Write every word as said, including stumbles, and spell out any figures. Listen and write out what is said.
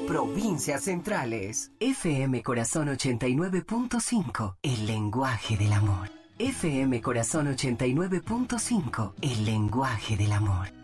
Provincias Centrales. F M Corazón ochenta y nueve punto cinco, el lenguaje del amor. F M Corazón ochenta y nueve punto cinco, el lenguaje del amor.